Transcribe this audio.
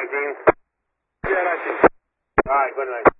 19. Yeah, that's it. All right, good night.